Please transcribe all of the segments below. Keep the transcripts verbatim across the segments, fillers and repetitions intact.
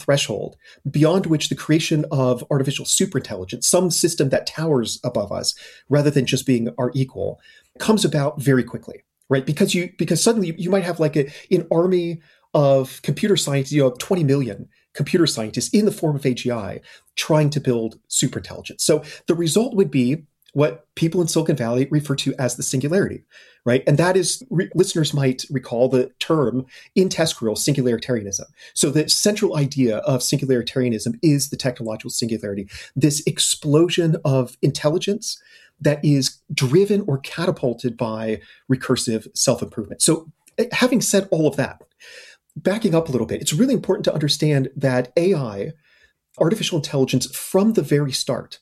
threshold beyond which the creation of artificial superintelligence, some system that towers above us rather than just being our equal, comes about very quickly, right? Because you because suddenly you might have like a, an army of computer scientists, you know, twenty million computer scientists in the form of A G I trying to build superintelligence. So the result would be what people in Silicon Valley refer to as the singularity, right? And that is, re- listeners might recall the term in TESCREAL, singularitarianism. So the central idea of singularitarianism is the technological singularity, this explosion of intelligence that is driven or catapulted by recursive self-improvement. So having said all of that, backing up a little bit, it's really important to understand that A I, artificial intelligence, from the very start,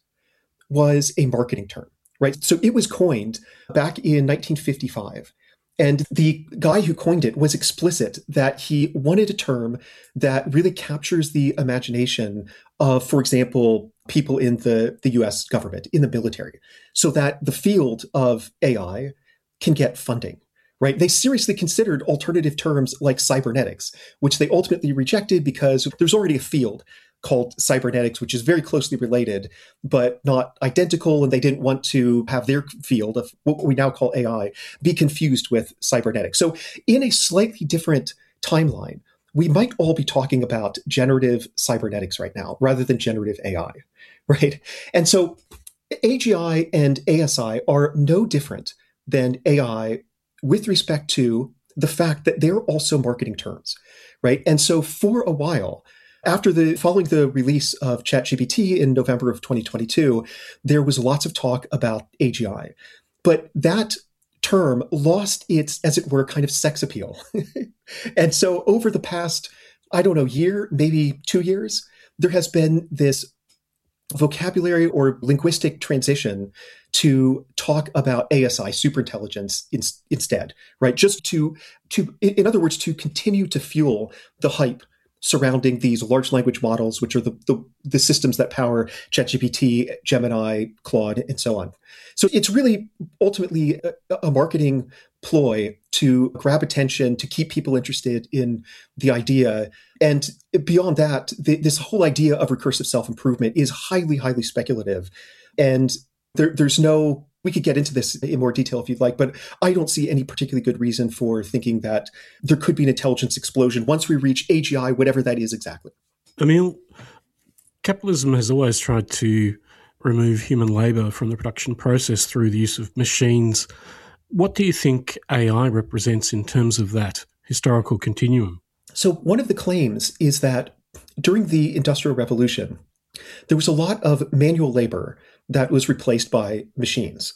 was a marketing term, right? So it was coined back in nineteen fifty-five. And the guy who coined it was explicit that he wanted a term that really captures the imagination of, for example, people in the, the U S government, in the military, so that the field of A I can get funding, right? They seriously considered alternative terms like cybernetics, which they ultimately rejected because there's already a field called cybernetics, which is very closely related, but not identical. And they didn't want to have their field of what we now call A I be confused with cybernetics. So in a slightly different timeline, we might all be talking about generative cybernetics right now, rather than generative A I, right? And so A G I and A S I are no different than A I with respect to the fact that they're also marketing terms, right? And so for a while, After the following the release of ChatGPT in November of twenty twenty-two, there was lots of talk about A G I. But that term lost its, as it were, kind of sex appeal. And so over the past, I don't know, year, maybe two years, there has been this vocabulary or linguistic transition to talk about A S I, superintelligence, in, instead, right? Just to, to, in other words, to continue to fuel the hype surrounding these large language models, which are the, the, the systems that power ChatGPT, Gemini, Claude, and so on. So it's really ultimately a, a marketing ploy to grab attention, to keep people interested in the idea. And beyond that, the, this whole idea of recursive self-improvement is highly, highly speculative. And there, there's no, we could get into this in more detail if you'd like, but I don't see any particularly good reason for thinking that there could be an intelligence explosion once we reach A G I, whatever that is exactly. Emil, capitalism has always tried to remove human labour from the production process through the use of machines. What do you think A I represents in terms of that historical continuum? So one of the claims is that during the Industrial Revolution, there was a lot of manual labor that was replaced by machines.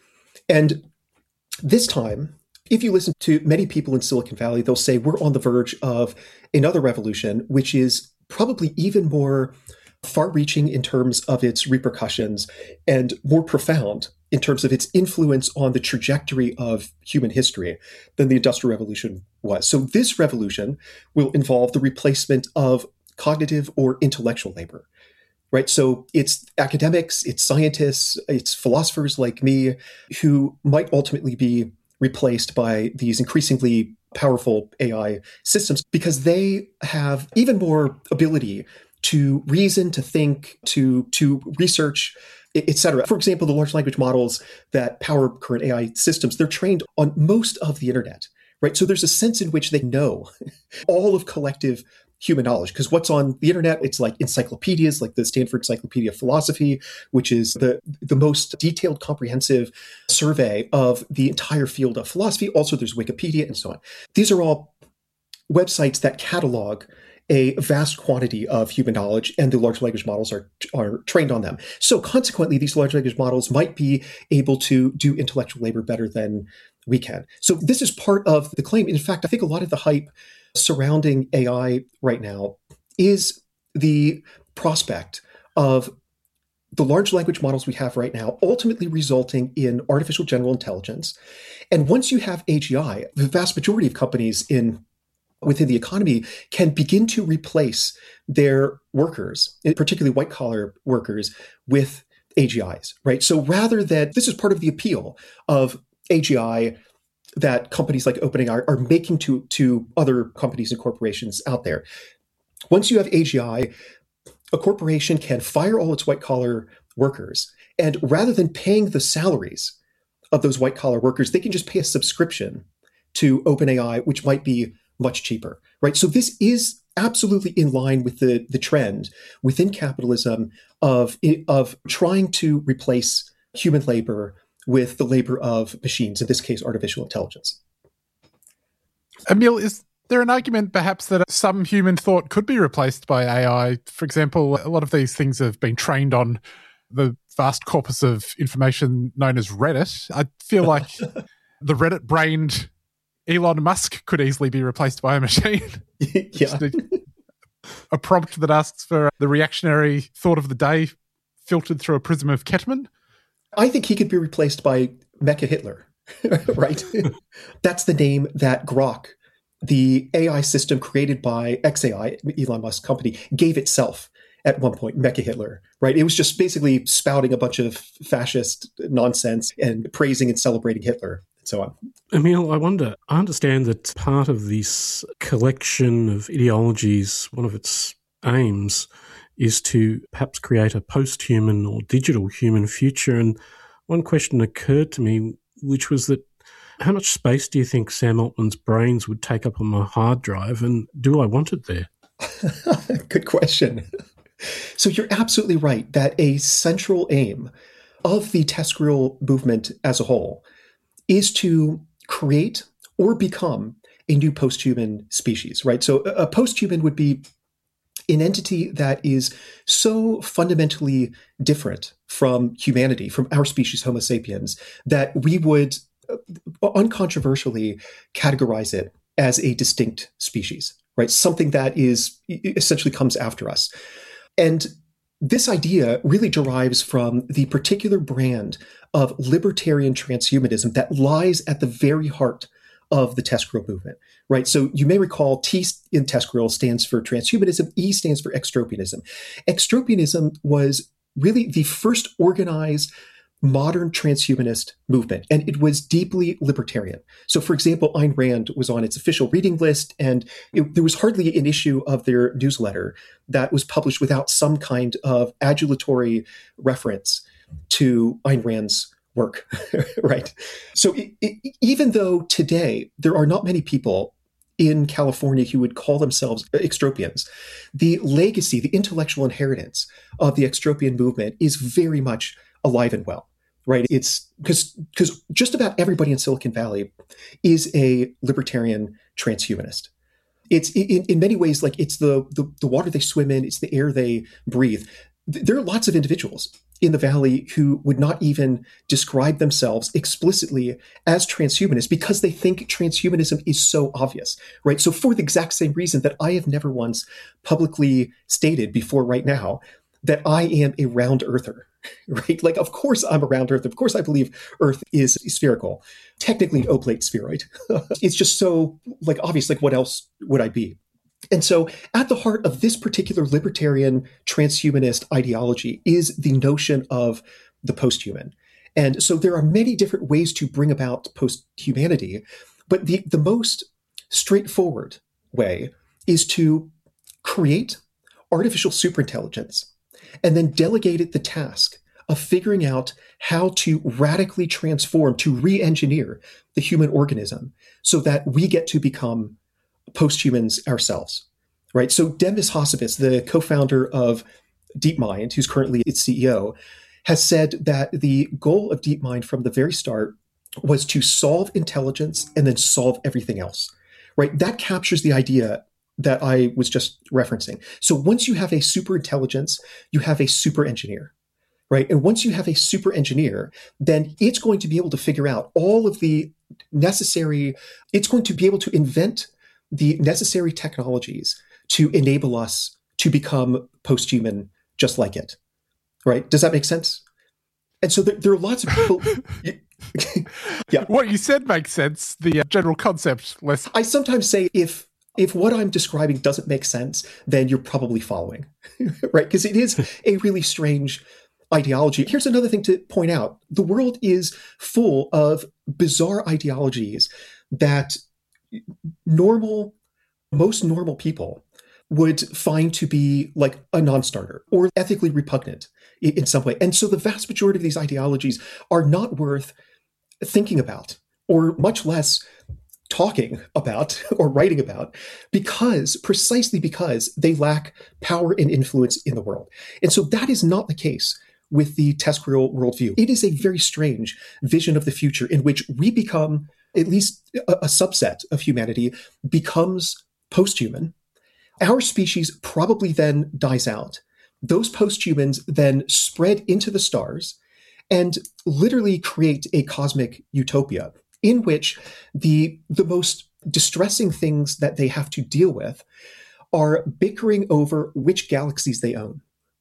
And this time, if you listen to many people in Silicon Valley, they'll say we're on the verge of another revolution, which is probably even more far-reaching in terms of its repercussions and more profound in terms of its influence on the trajectory of human history than the Industrial Revolution was. So this revolution will involve the replacement of cognitive or intellectual labor. Right. So it's academics, it's scientists, it's philosophers like me who might ultimately be replaced by these increasingly powerful A I systems because they have even more ability to reason, to think, to, to research, et cetera. For example, the large language models that power current A I systems, they're trained on most of the internet. Right. So there's a sense in which they know all of collective human knowledge, because what's on the internet, it's like encyclopedias, like the Stanford Encyclopedia of Philosophy, which is the, the most detailed, comprehensive survey of the entire field of philosophy. Also, there's Wikipedia and so on. These are all websites that catalog a vast quantity of human knowledge, and the large language models are, are trained on them. So consequently, these large language models might be able to do intellectual labor better than we can. So this is part of the claim. In fact, I think a lot of the hype surrounding A I right now is the prospect of the large language models we have right now ultimately resulting in artificial general intelligence. And once you have A G I, the vast majority of companies in within the economy can begin to replace their workers, particularly white collar workers, with A G Is, right? So rather than, this is part of the appeal of A G I that companies like OpenAI are, are making to, to other companies and corporations out there. Once you have A G I, a corporation can fire all its white-collar workers, and rather than paying the salaries of those white-collar workers, they can just pay a subscription to OpenAI, which might be much cheaper, right? So this is absolutely in line with the, the trend within capitalism of, of trying to replace human labor with the labor of machines, in this case, artificial intelligence. Emil, is there an argument perhaps that some human thought could be replaced by A I? For example, a lot of these things have been trained on the vast corpus of information known as Reddit. I feel like the Reddit-brained Elon Musk could easily be replaced by a machine. Yeah. a, a prompt that asks for the reactionary thought of the day filtered through a prism of Kettman. I think he could be replaced by Mecha Hitler, right? That's the name that Grok, the A I system created by X A I, Elon Musk's company, gave itself at one point, Mecha Hitler, right? It was just basically spouting a bunch of fascist nonsense and praising and celebrating Hitler and so on. Emil, I wonder, I understand that part of this collection of ideologies, one of its aims is to perhaps create a post-human or digital human future. And one question occurred to me, which was that how much space do you think Sam Altman's brains would take up on my hard drive, and do I want it there? Good question. So you're absolutely right that a central aim of the TESCREAL movement as a whole is to create or become a new post-human species, right? So a post-human would be an entity that is so fundamentally different from humanity, from our species, Homo sapiens, that we would uncontroversially categorize it as a distinct species, right? Something that is essentially comes after us. And this idea really derives from the particular brand of libertarian transhumanism that lies at the very heart of the TESCREAL movement, right? So you may recall T in TESCREAL stands for transhumanism, E stands for extropianism. Extropianism was really the first organized modern transhumanist movement, and it was deeply libertarian. So, for example, Ayn Rand was on its official reading list, and it, there was hardly an issue of their newsletter that was published without some kind of adulatory reference to Ayn Rand's work, right? So it, it, even though today there are not many people in California who would call themselves extropians, the legacy, the intellectual inheritance of the extropian movement is very much alive and well, right? It's because because just about everybody in Silicon Valley is a libertarian transhumanist. It's in, in many ways like it's the, the the water they swim in, it's the air they breathe. There are lots of individuals in the Valley who would not even describe themselves explicitly as transhumanists because they think transhumanism is so obvious, right? So for the exact same reason that I have never once publicly stated before right now that I am a round earther, right? Like, of course I'm a round earther. Of course I believe Earth is spherical, technically an oblate spheroid. It's just so like obvious, like what else would I be? And so at the heart of this particular libertarian transhumanist ideology is the notion of the posthuman. And so there are many different ways to bring about posthumanity, but the, the most straightforward way is to create artificial superintelligence and then delegate it the task of figuring out how to radically transform, to re-engineer the human organism so that we get to become posthumans ourselves, right? So Demis Hassabis, the co-founder of DeepMind, who's currently its C E O, has said that the goal of DeepMind from the very start was to solve intelligence and then solve everything else, right? That captures the idea that I was just referencing. So once you have a super intelligence, you have a super engineer, right? And once you have a super engineer, then it's going to be able to figure out all of the necessary, it's going to be able to invent the necessary technologies to enable us to become posthuman just like it, right? Does that make sense? And so there, there are lots of people... yeah. What you said makes sense, the uh, general concept less... I sometimes say if if what I'm describing doesn't make sense, then you're probably following, right? Because it is a really strange ideology. Here's another thing to point out. The world is full of bizarre ideologies that normal, most normal people would find to be like a non-starter or ethically repugnant in, in some way. And so the vast majority of these ideologies are not worth thinking about, or much less talking about or writing about, because precisely because they lack power and influence in the world. And so that is not the case with the TESCREAL worldview. It is a very strange vision of the future in which we become, at least a, a subset of humanity becomes post-human. Our species probably then dies out. Those post-humans then spread into the stars and literally create a cosmic utopia in which the, the most distressing things that they have to deal with are bickering over which galaxies they own,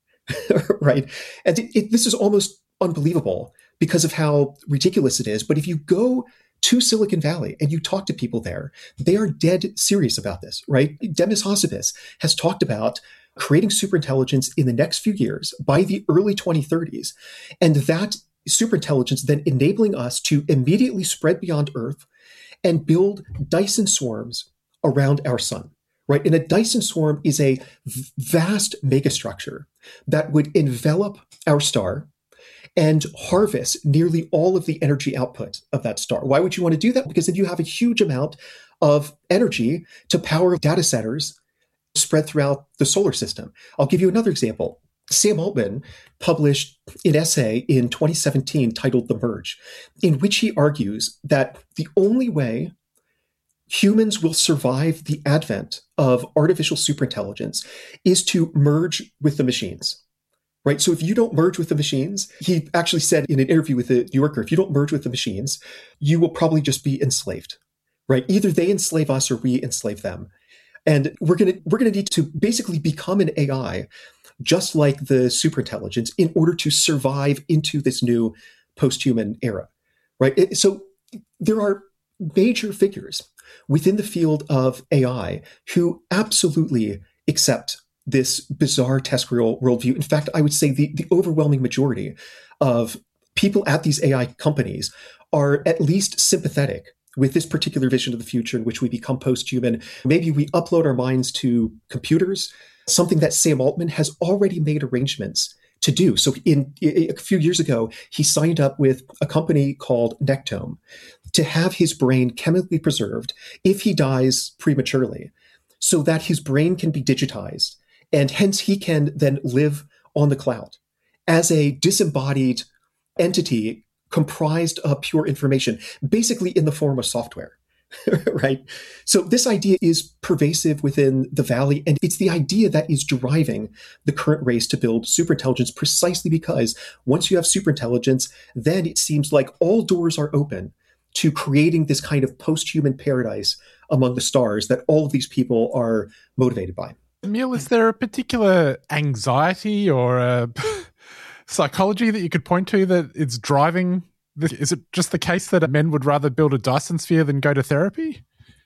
right? And it, it, this is almost unbelievable because of how ridiculous it is. But if you go to Silicon Valley and you talk to people there, they are dead serious about this, right? Demis Hassabis has talked about creating superintelligence in the next few years by the early twenty thirties. And that superintelligence then enabling us to immediately spread beyond Earth and build Dyson swarms around our sun, right? And a Dyson swarm is a vast megastructure that would envelop our star and harvest nearly all of the energy output of that star. Why would you want to do that? Because then you have a huge amount of energy to power data centers spread throughout the solar system. I'll give you another example. Sam Altman published an essay in twenty seventeen titled The Merge, in which he argues that the only way humans will survive the advent of artificial superintelligence is to merge with the machines. Right. So if you don't merge with the machines, he actually said in an interview with the New Yorker, if you don't merge with the machines, you will probably just be enslaved. Right. Either they enslave us or we enslave them. And we're going to we're going to need to basically become an A I, just like the superintelligence, in order to survive into this new post-human era. Right. So there are major figures within the field of A I who absolutely accept this bizarre TESCREAL worldview. In fact, I would say the, the overwhelming majority of people at these A I companies are at least sympathetic with this particular vision of the future in which we become post-human. Maybe we upload our minds to computers, something that Sam Altman has already made arrangements to do. So in, in a few years ago, he signed up with a company called Nectome to have his brain chemically preserved if he dies prematurely, so that his brain can be digitized. And hence he can then live on the cloud as a disembodied entity comprised of pure information, basically in the form of software, right? So this idea is pervasive within the Valley, and it's the idea that is driving the current race to build superintelligence, precisely because once you have superintelligence, then it seems like all doors are open to creating this kind of post-human paradise among the stars that all of these people are motivated by. Emil, is there a particular anxiety or a psychology that you could point to that it's driving this? Is it just the case that men would rather build a Dyson sphere than go to therapy?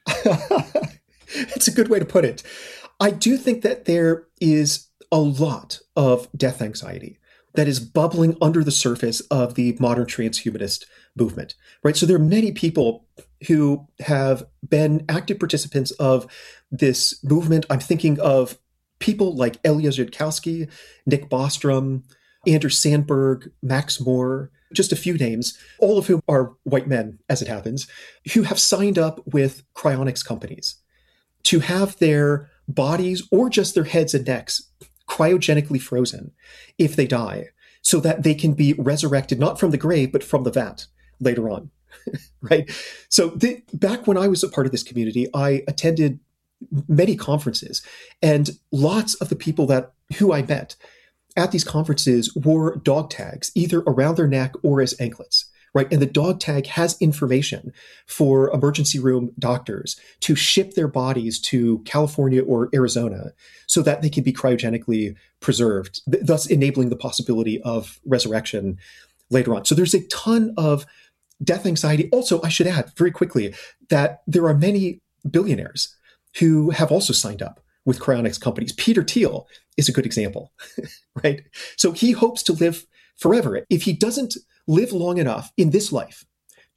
It's a good way to put it. I do think that there is a lot of death anxiety that is bubbling under the surface of the modern transhumanist movement, right? So there are many people who have been active participants of this movement. I'm thinking of people like Elia Zhidkowsky, Nick Bostrom, Andrew Sandberg, Max Moore, just a few names, all of whom are white men, as it happens, who have signed up with cryonics companies to have their bodies or just their heads and necks cryogenically frozen if they die, so that they can be resurrected, not from the grave, but from the vat later on, right? So the, back when I was a part of this community, I attended many conferences, and lots of the people that who I met at these conferences wore dog tags, either around their neck or as anklets, right? And the dog tag has information for emergency room doctors to ship their bodies to California or Arizona so that they can be cryogenically preserved, th- thus enabling the possibility of resurrection later on. So there's a ton of death anxiety. Also, I should add very quickly that there are many billionaires who have also signed up with cryonics companies. Peter Thiel is a good example, right? So he hopes to live forever. If he doesn't live long enough in this life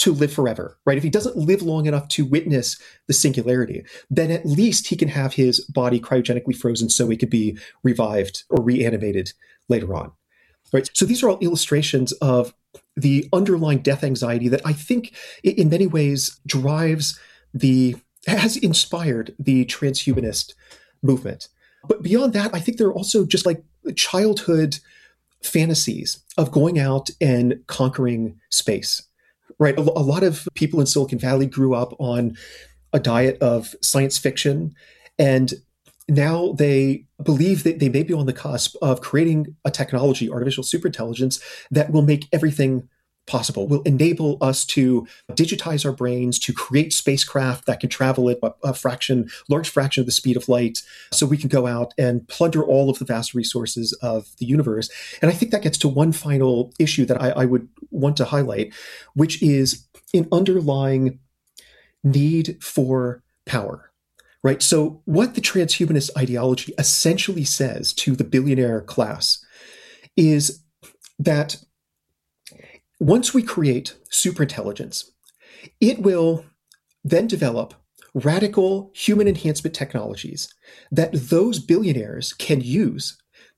to live forever, right? If he doesn't live long enough to witness the singularity, then at least he can have his body cryogenically frozen so he could be revived or reanimated later on, right? So these are all illustrations of the underlying death anxiety that I think in many ways drives the, has inspired the transhumanist movement. But beyond that, I think there are also just like childhood fantasies of going out and conquering space, right? A, a lot of people in Silicon Valley grew up on a diet of science fiction, and now they believe that they may be on the cusp of creating a technology, artificial superintelligence, that will make everything possible, will enable us to digitize our brains, to create spacecraft that can travel at a, a fraction, large fraction of the speed of light, so we can go out and plunder all of the vast resources of the universe. And I think that gets to one final issue that I, I would want to highlight, which is an underlying need for power, right? So what the transhumanist ideology essentially says to the billionaire class is that once we create superintelligence, it will then develop radical human enhancement technologies that those billionaires can use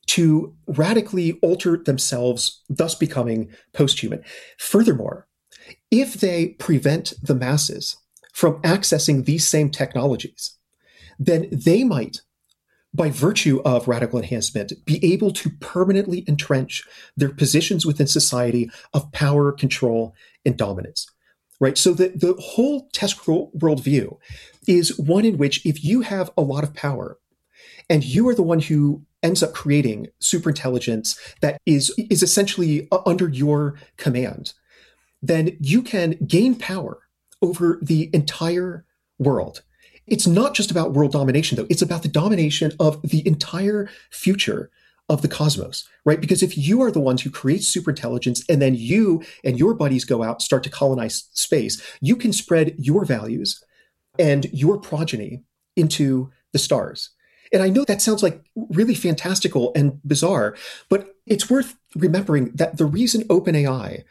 to radically alter themselves, thus becoming post-human. Furthermore, if they prevent the masses from accessing these same technologies, then they might, by virtue of radical enhancement, be able to permanently entrench their positions within society of power, control, and dominance, right? So the, the whole test worldview is one in which if you have a lot of power and you are the one who ends up creating superintelligence that is, is essentially under your command, then you can gain power over the entire world. It's not just about world domination, though. It's about the domination of the entire future of the cosmos, right? Because if you are the ones who create superintelligence and then you and your buddies go out and start to colonize space, you can spread your values and your progeny into the stars. And I know that sounds like really fantastical and bizarre, but it's worth remembering that the reason OpenAI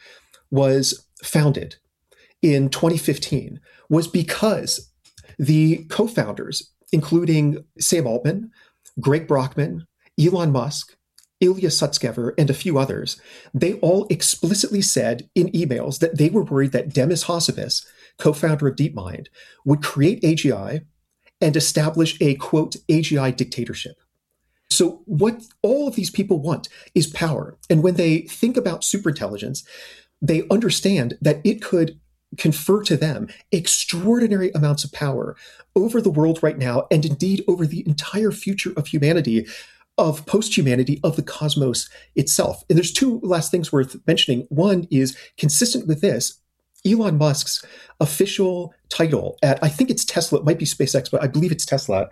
was founded in twenty fifteen was because the co-founders, including Sam Altman, Greg Brockman, Elon Musk, Ilya Sutskever, and a few others, they all explicitly said in emails that they were worried that Demis Hassabis, co-founder of DeepMind, would create A G I and establish a, quote, A G I dictatorship. So what all of these people want is power. And when they think about superintelligence, they understand that it could confer to them extraordinary amounts of power over the world right now, and indeed over the entire future of humanity, of post-humanity, of the cosmos itself. And there's two last things worth mentioning. One is consistent with this. Elon Musk's official title at, I think it's Tesla, it might be SpaceX, but I believe it's Tesla,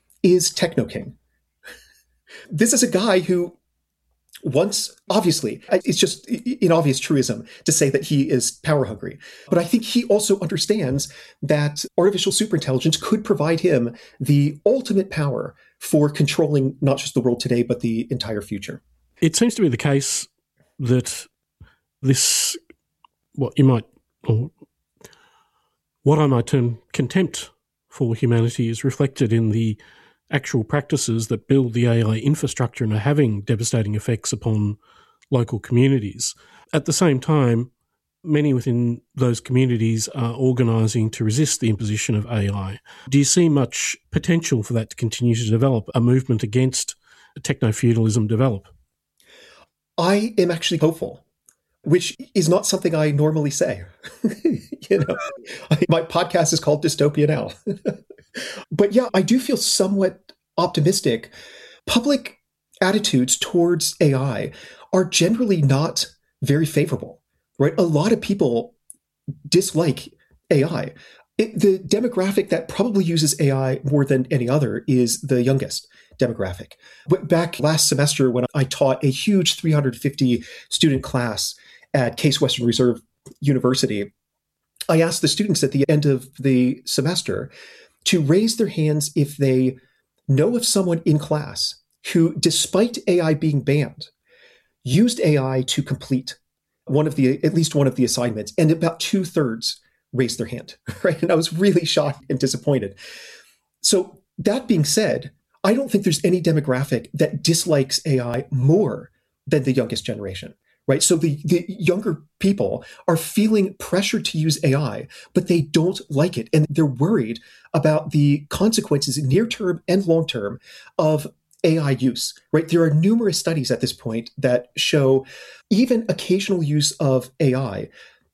is Techno King. This is a guy who once, obviously, it's just an obvious truism to say that he is power hungry. But I think he also understands that artificial superintelligence could provide him the ultimate power for controlling not just the world today, but the entire future. It seems to be the case that this, what you might, or what I might term contempt for humanity, is reflected in the actual practices that build the A I infrastructure and are having devastating effects upon local communities. At the same time, many within those communities are organising to resist the imposition of A I. Do you see much potential for that to continue to develop, a movement against techno-feudalism develop? I am actually hopeful, which is not something I normally say. you know, I, my podcast is called Dystopia Now. But yeah, I do feel somewhat optimistic. Public attitudes towards A I are generally not very favorable, right? A lot of people dislike A I. It, the demographic that probably uses A I more than any other is the youngest demographic. Back last semester when I taught a huge three hundred fifty student class at Case Western Reserve University, I asked the students at the end of the semester to raise their hands if they know of someone in class who, despite A I being banned, used A I to complete one of the, at least one of the assignments, and about two thirds raised their hand, right? And I was really shocked and disappointed. So that being said, I don't think there's any demographic that dislikes A I more than the youngest generation, right? So the, the younger people are feeling pressure to use A I, but they don't like it. And they're worried about the consequences near term and long term of A I use, right? There are numerous studies at this point that show even occasional use of A I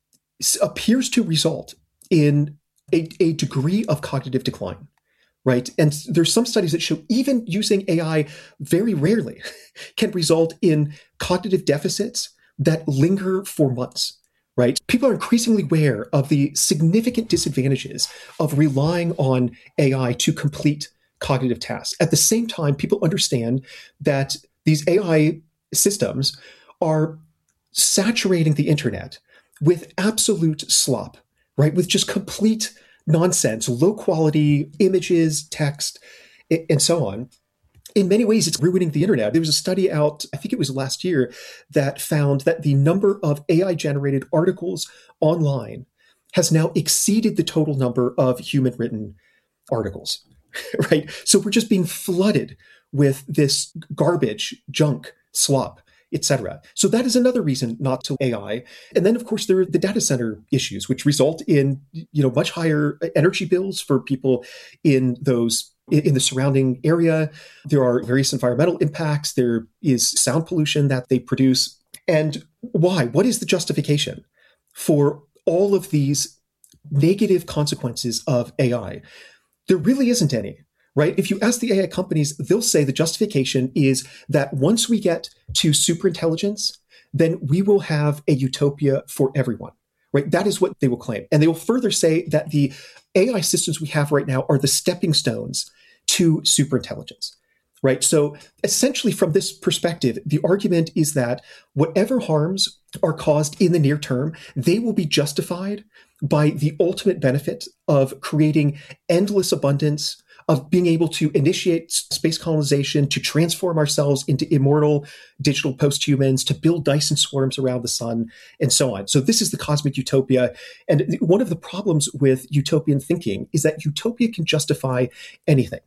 appears to result in a, a degree of cognitive decline, right? And there's some studies that show even using A I very rarely can result in cognitive deficits that linger for months, right? People are increasingly aware of the significant disadvantages of relying on A I to complete cognitive tasks. At the same time, people understand that these A I systems are saturating the internet with absolute slop, right? With just complete nonsense, low quality images, text, and so on. In many ways, it's ruining the internet. There was a study out, I think it was last year, that found that the number of A I-generated articles online has now exceeded the total number of human-written articles, right? So we're just being flooded with this garbage, junk, slop, et cetera. So that is another reason not to A I. And then, of course, there are the data center issues, which result in, you know, much higher energy bills for people in those in the surrounding area. There are various environmental impacts. There is sound pollution that they produce. And why? What is the justification for all of these negative consequences of A I? There really isn't any. Right? If you ask the A I companies, they'll say the justification is that once we get to superintelligence, then we will have a utopia for everyone. Right? That is what they will claim. And they will further say that the A I systems we have right now are the stepping stones to superintelligence. Right? So essentially, from this perspective, the argument is that whatever harms are caused in the near term, they will be justified by the ultimate benefit of creating endless abundance, of being able to initiate space colonization, to transform ourselves into immortal digital post-humans, to build Dyson swarms around the sun, and so on. So this is the cosmic utopia. And one of the problems with utopian thinking is that utopia can justify anything,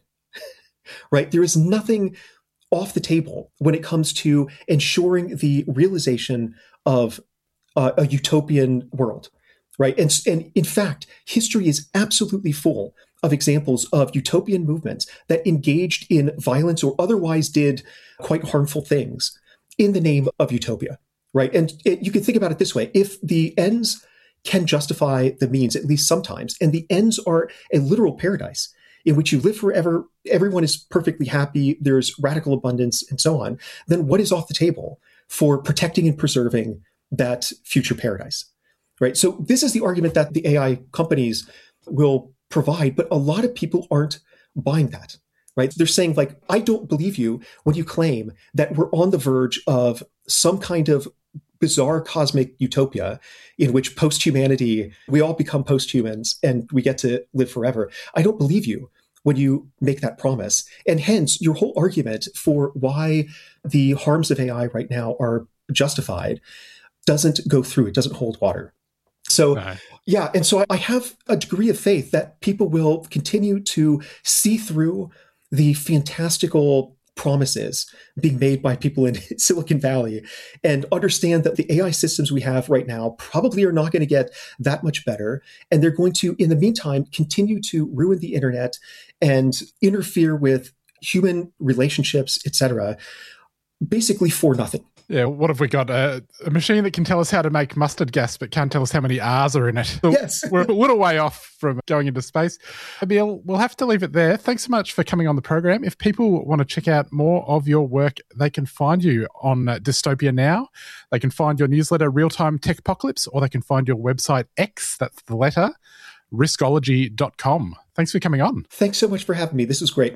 right? There is nothing off the table when it comes to ensuring the realization of uh, a utopian world, right? And, and in fact, history is absolutely full of examples of utopian movements that engaged in violence or otherwise did quite harmful things in the name of utopia, right? And it, you can think about it this way. If the ends can justify the means, at least sometimes, and the ends are a literal paradise in which you live forever, everyone is perfectly happy, there's radical abundance, and so on, then what is off the table for protecting and preserving that future paradise, right? So this is the argument that the A I companies will provide, but a lot of people aren't buying that, right? They're saying, like, I don't believe you when you claim that we're on the verge of some kind of bizarre cosmic utopia in which post-humanity, we all become post-humans and we get to live forever. I don't believe you when you make that promise. And hence, your whole argument for why the harms of A I right now are justified doesn't go through, it doesn't hold water. So, uh, yeah, and so I have a degree of faith that people will continue to see through the fantastical promises being made by people in Silicon Valley and understand that the A I systems we have right now probably are not going to get that much better. And they're going to, in the meantime, continue to ruin the internet and interfere with human relationships, et cetera, basically for nothing. Yeah, what have we got? Uh, a machine that can tell us how to make mustard gas, but can't tell us how many R's are in it. So yes. We're a little way off from going into space. Emil, we'll have to leave it there. Thanks so much for coming on the program. If people want to check out more of your work, they can find you on uh, Dystopia Now. They can find your newsletter, Real-Time Tech Apocalypse, or they can find your website, X, that's the letter, riskology dot com. Thanks for coming on. Thanks so much for having me. This was great.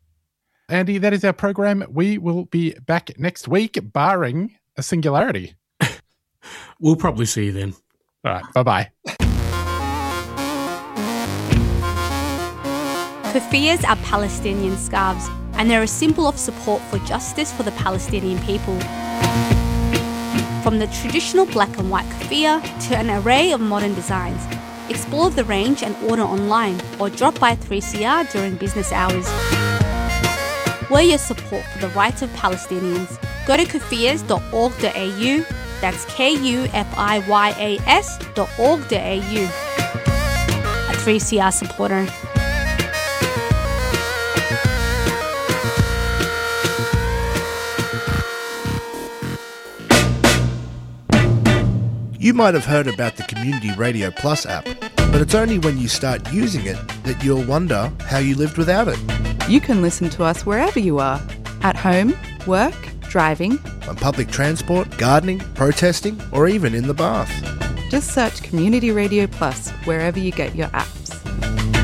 Andy, that is our program. We will be back next week, barring a singularity. We'll probably see you then. All right, bye-bye. Kufiyas are Palestinian scarves, and they're a symbol of support for justice for the Palestinian people. From the traditional black and white keffiyeh to an array of modern designs. Explore the range and order online or drop by three C R during business hours. We're your support for the rights of Palestinians. Go to kufiyas dot org dot a u, that's K U F I Y A S dot org dot a u. A three C R supporter. You might have heard about the Community Radio Plus app, but it's only when you start using it that you'll wonder how you lived without it. You can listen to us wherever you are, at home, work, driving, on public transport, gardening, protesting, or even in the bath. Just search Community Radio Plus wherever you get your app.